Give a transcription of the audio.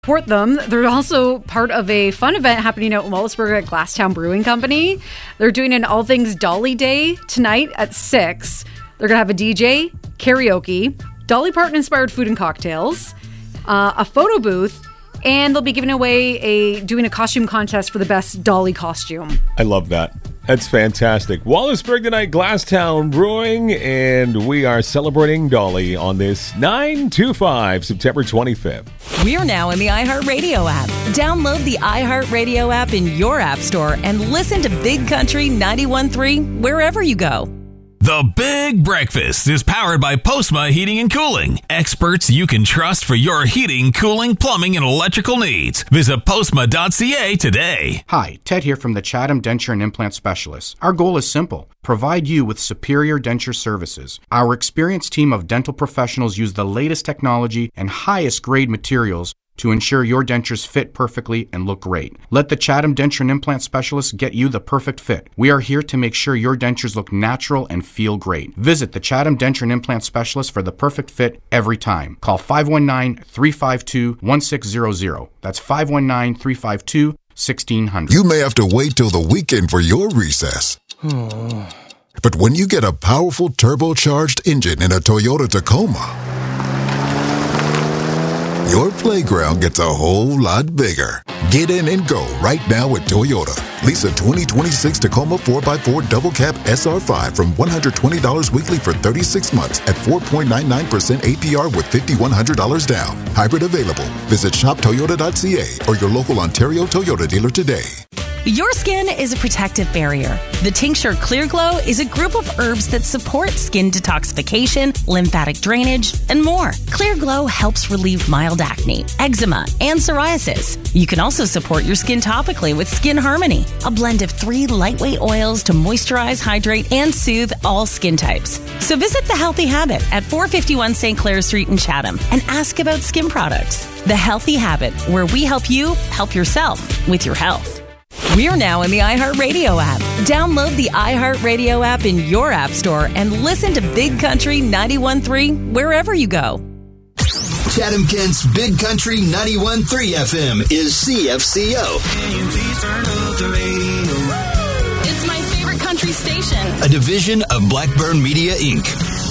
Support them. They're also part of a fun event happening out in Wallaceburg at Glasstown Brewing Company. They're doing an All Things Dolly Day tonight at 6. They're going to have a DJ, karaoke, Dolly Parton-inspired food and cocktails, a photo booth, and they'll be giving away doing a costume contest for the best Dolly costume. I love that. That's fantastic. Wallaceburg tonight, Glasstown Brewing, and we are celebrating Dolly on this 9/25, September 25th. We're now in the iHeartRadio app. Download the iHeartRadio app in your app store and listen to Big Country 91.3 wherever you go. The Big Breakfast is powered by Postma Heating and Cooling. Experts you can trust for your heating, cooling, plumbing, and electrical needs. Visit postma.ca today. Hi, Ted here from the Chatham Denture and Implant Specialists. Our goal is simple. Provide you with superior denture services. Our experienced team of dental professionals use the latest technology and highest grade materials to ensure your dentures fit perfectly and look great. Let the Chatham Denture and Implant Specialists get you the perfect fit. We are here to make sure your dentures look natural and feel great. Visit the Chatham Denture and Implant Specialists for the perfect fit every time. Call 519-352-1600. That's 519-352-1600. You may have to wait till the weekend for your recess. But when you get a powerful turbocharged engine in a Toyota Tacoma, your playground gets a whole lot bigger. Get in and go right now at Toyota. Lease a 2026 Tacoma 4x4 Double Cab SR5 from $120 weekly for 36 months at 4.99% APR with $5,100 down. Hybrid available. Visit shoptoyota.ca or your local Ontario Toyota dealer today. Your skin is a protective barrier. The Tincture Clear Glow is a group of herbs that support skin detoxification, lymphatic drainage, and more. Clear Glow helps relieve mild acne, eczema, and psoriasis. You can also support your skin topically with Skin Harmony, a blend of 3 lightweight oils to moisturize, hydrate, and soothe all skin types. So visit The Healthy Habit at 451 St. Clair Street in Chatham and ask about skin products. The Healthy Habit, where we help you help yourself with your health. We're now in the iHeartRadio app. Download the iHeartRadio app in your app store and listen to Big Country 91.3 wherever you go. Chatham Kent's Big Country 91.3 FM is CFCO. It's my favorite country station. A division of Blackburn Media, Inc.